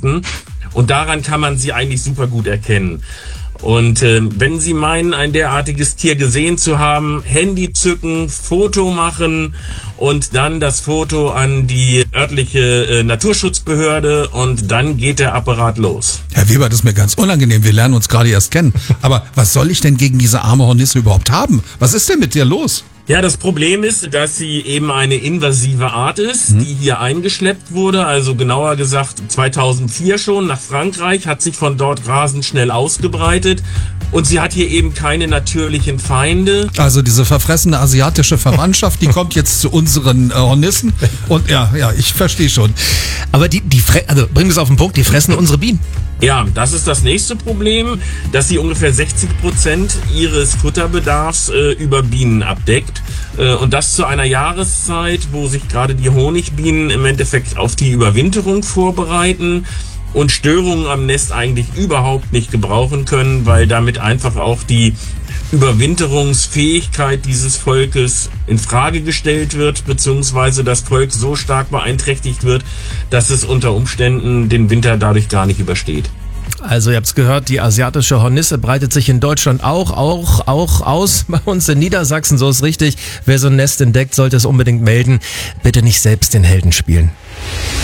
Nesten. Und daran kann man sie eigentlich super gut erkennen. Und wenn Sie meinen, ein derartiges Tier gesehen zu haben, Handy zücken, Foto machen und dann das Foto an die örtliche Naturschutzbehörde und dann geht der Apparat los. Herr Weber, das ist mir ganz unangenehm. Wir lernen uns gerade erst kennen. Aber was soll ich denn gegen diese arme Hornisse überhaupt haben? Was ist denn mit dir los? Ja, das Problem ist, dass sie eben eine invasive Art ist, die hier eingeschleppt wurde, also genauer gesagt 2004 schon nach Frankreich, hat sich von dort rasend schnell ausgebreitet und sie hat hier eben keine natürlichen Feinde. Also diese verfressene asiatische Verwandtschaft, die kommt jetzt zu unseren Hornissen und ja, ich verstehe schon. Aber also bringen wir es auf den Punkt, die fressen unsere Bienen. Ja, das ist das nächste Problem, dass sie ungefähr 60% ihres Futterbedarfs über Bienen abdeckt. Und das zu einer Jahreszeit, wo sich gerade die Honigbienen im Endeffekt auf die Überwinterung vorbereiten und Störungen am Nest eigentlich überhaupt nicht gebrauchen können, weil damit einfach auch die Überwinterungsfähigkeit dieses Volkes in Frage gestellt wird, beziehungsweise das Volk so stark beeinträchtigt wird, dass es unter Umständen den Winter dadurch gar nicht übersteht. Also ihr habt es gehört, die asiatische Hornisse breitet sich in Deutschland auch aus. Bei uns in Niedersachsen, so ist richtig. Wer so ein Nest entdeckt, sollte es unbedingt melden. Bitte nicht selbst den Helden spielen.